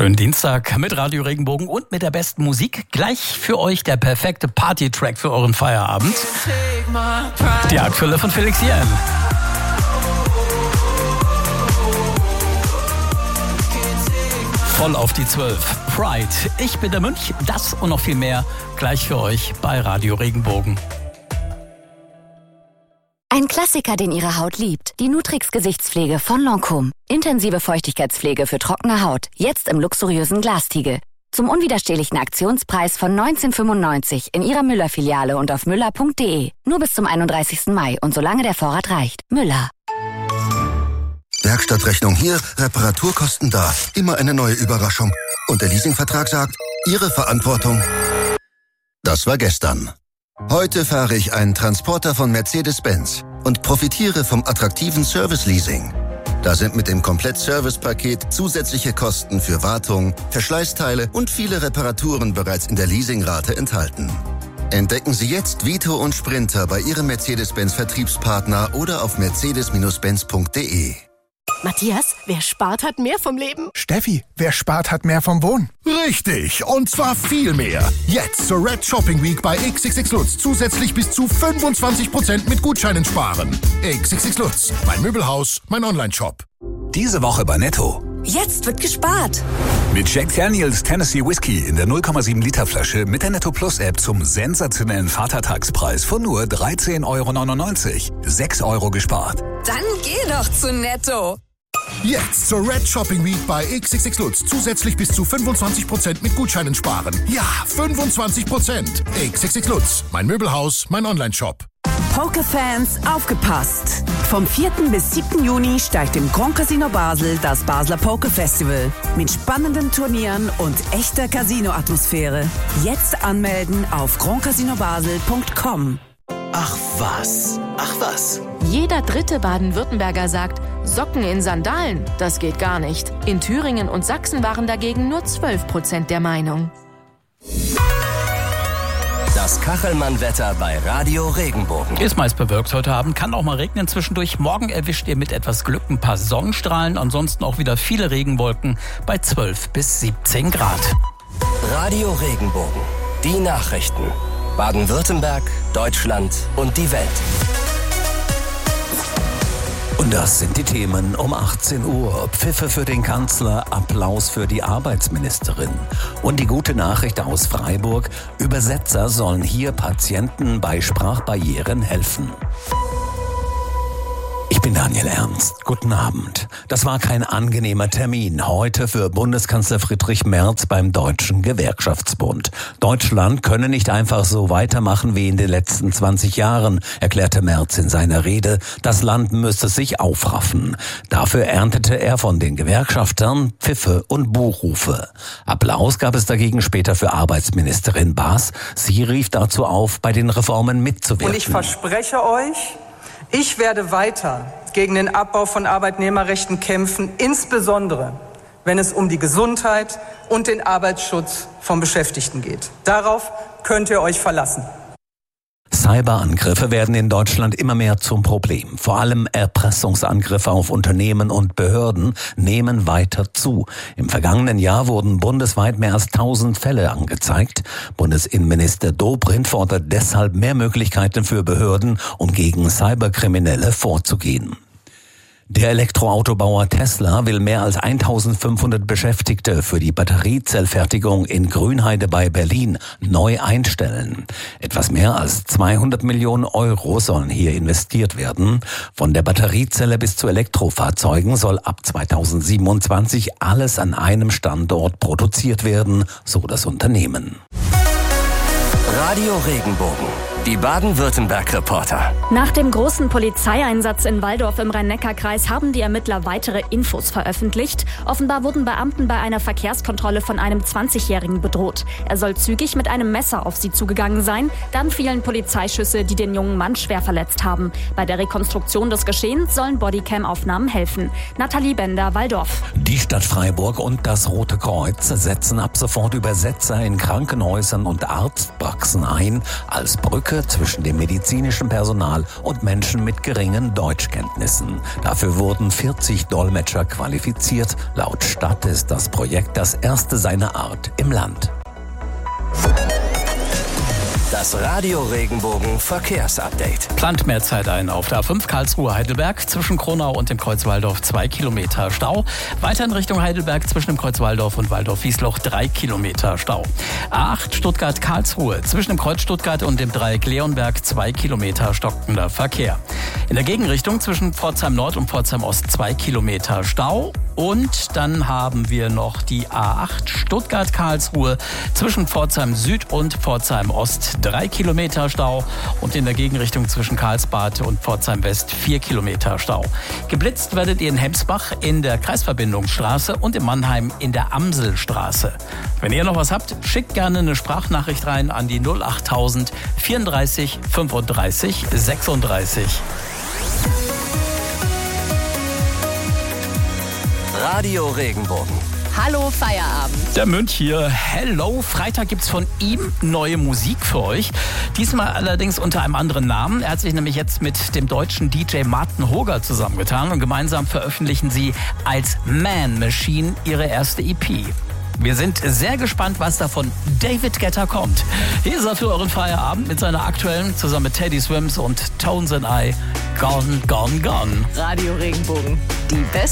Schönen Dienstag mit Radio Regenbogen und mit der besten Musik. Gleich für euch der perfekte Party-Track für euren Feierabend. Die Aktuelle von Felix Jähn. Voll auf die 12. Pride. Ich bin der Mönch. Das und noch viel mehr gleich für euch bei Radio Regenbogen. Ein Klassiker, den Ihre Haut liebt. Die Nutrix Gesichtspflege von Lancôme. Intensive Feuchtigkeitspflege für trockene Haut. Jetzt im luxuriösen Glastiegel. Zum unwiderstehlichen Aktionspreis von 19,95 in Ihrer Müller-Filiale und auf müller.de. Nur bis zum 31. Mai und solange der Vorrat reicht. Müller. Werkstattrechnung hier, Reparaturkosten da. Immer eine neue Überraschung. Und der Leasingvertrag sagt, Ihre Verantwortung. Das war gestern. Heute fahre ich einen Transporter von Mercedes-Benz und profitiere vom attraktiven Service-Leasing. Da sind mit dem Komplett-Service-Paket zusätzliche Kosten für Wartung, Verschleißteile und viele Reparaturen bereits in der Leasingrate enthalten. Entdecken Sie jetzt Vito und Sprinter bei Ihrem Mercedes-Benz-Vertriebspartner oder auf mercedes-benz.de. Matthias, wer spart, hat mehr vom Leben. Steffi, wer spart, hat mehr vom Wohnen. Richtig, und zwar viel mehr. Jetzt zur Red Shopping Week bei XXX Lutz zusätzlich bis zu 25% mit Gutscheinen sparen. XXX Lutz, mein Möbelhaus, mein Online-Shop. Diese Woche bei Netto. Jetzt wird gespart. Mit Jack Daniels Tennessee Whiskey in der 0,7 Liter Flasche mit der Netto Plus App zum sensationellen Vatertagspreis von nur 13,99 €. 6 € gespart. Dann geh doch zu Netto. Jetzt zur Red Shopping Week bei XXX Lutz zusätzlich bis zu 25% mit Gutscheinen sparen. Ja, 25%. XXX Lutz, mein Möbelhaus, mein Online-Shop. Pokerfans, aufgepasst! Vom 4. bis 7. Juni steigt im Grand Casino Basel das Basler Poker Festival mit spannenden Turnieren und echter Casino-Atmosphäre. Jetzt anmelden auf grandcasinobasel.com. Ach was. Jeder dritte Baden-Württemberger sagt, Socken in Sandalen, das geht gar nicht. In Thüringen und Sachsen waren dagegen nur 12% der Meinung. Das Kachelmann-Wetter bei Radio Regenbogen. Ist meist bewölkt heute Abend, kann auch mal regnen zwischendurch. Morgen erwischt ihr mit etwas Glück ein paar Sonnenstrahlen, ansonsten auch wieder viele Regenwolken bei 12 bis 17 Grad. Radio Regenbogen, die Nachrichten. Baden-Württemberg, Deutschland und die Welt. Und das sind die Themen um 18 Uhr. Pfiffe für den Kanzler, Applaus für die Arbeitsministerin. Und die gute Nachricht aus Freiburg, Übersetzer sollen hier Patienten bei Sprachbarrieren helfen. Ich bin Daniel Ernst. Guten Abend. Das war kein angenehmer Termin heute für Bundeskanzler Friedrich Merz beim Deutschen Gewerkschaftsbund. Deutschland könne nicht einfach so weitermachen wie in den letzten 20 Jahren, erklärte Merz in seiner Rede. Das Land müsste sich aufraffen. Dafür erntete er von den Gewerkschaftern Pfiffe und Buhrufe. Applaus gab es dagegen später für Arbeitsministerin Baas. Sie rief dazu auf, bei den Reformen mitzuwirken. Und ich verspreche euch, ich werde weiter gegen den Abbau von Arbeitnehmerrechten kämpfen, insbesondere wenn es um die Gesundheit und den Arbeitsschutz von Beschäftigten geht. Darauf könnt ihr euch verlassen. Cyberangriffe werden in Deutschland immer mehr zum Problem. Vor allem Erpressungsangriffe auf Unternehmen und Behörden nehmen weiter zu. Im vergangenen Jahr wurden bundesweit mehr als 1000 Fälle angezeigt. Bundesinnenminister Dobrindt fordert deshalb mehr Möglichkeiten für Behörden, um gegen Cyberkriminelle vorzugehen. Der Elektroautobauer Tesla will mehr als 1500 Beschäftigte für die Batteriezellfertigung in Grünheide bei Berlin neu einstellen. Etwas mehr als 200 Millionen € sollen hier investiert werden. Von der Batteriezelle bis zu Elektrofahrzeugen soll ab 2027 alles an einem Standort produziert werden, so das Unternehmen. Radio Regenbogen, die Baden-Württemberg-Reporter. Nach dem großen Polizeieinsatz in Walldorf im Rhein-Neckar-Kreis haben die Ermittler weitere Infos veröffentlicht. Offenbar wurden Beamten bei einer Verkehrskontrolle von einem 20-Jährigen bedroht. Er soll zügig mit einem Messer auf sie zugegangen sein. Dann fielen Polizeischüsse, die den jungen Mann schwer verletzt haben. Bei der Rekonstruktion des Geschehens sollen Bodycam-Aufnahmen helfen. Nathalie Bender, Walldorf. Die Stadt Freiburg und das Rote Kreuz setzen ab sofort Übersetzer in Krankenhäusern und Arztpraxen ein, als Brücke Lücke zwischen dem medizinischen Personal und Menschen mit geringen Deutschkenntnissen. Dafür wurden 40 Dolmetscher qualifiziert. Laut Stadt ist das Projekt das erste seiner Art im Land. Das Radio Regenbogen Verkehrsupdate. Plant mehr Zeit ein auf der A5 Karlsruhe-Heidelberg zwischen Kronau und dem Kreuz Walldorf 2 Kilometer Stau. Weiter in Richtung Heidelberg zwischen dem Kreuz Walldorf und Walldorf-Wiesloch 3 Kilometer Stau. A8 Stuttgart-Karlsruhe zwischen dem Kreuz Stuttgart und dem Dreieck Leonberg 2 Kilometer stockender Verkehr. In der Gegenrichtung zwischen Pforzheim Nord und Pforzheim Ost 2 Kilometer Stau. Und dann haben wir noch die A8 Stuttgart-Karlsruhe zwischen Pforzheim Süd und Pforzheim Ost 3 Kilometer Stau und in der Gegenrichtung zwischen Karlsbad und Pforzheim West 4 Kilometer Stau. Geblitzt werdet ihr in Hemsbach in der Kreisverbindungsstraße und in Mannheim in der Amselstraße. Wenn ihr noch was habt, schickt gerne eine Sprachnachricht rein an die 08000 34 35 36. Radio Regenbogen. Hallo Feierabend. Der Mönch hier. Hello. Freitag gibt's von ihm neue Musik für euch. Diesmal allerdings unter einem anderen Namen. Er hat sich nämlich jetzt mit dem deutschen DJ Martin Hoger zusammengetan und gemeinsam veröffentlichen sie als Man Machine ihre erste EP. Wir sind sehr gespannt, was da von David Guetta kommt. Hier ist er für euren Feierabend mit seiner aktuellen, zusammen mit Teddy Swims und Tones and I, Gone, Gone, Gone. Radio Regenbogen. Die beste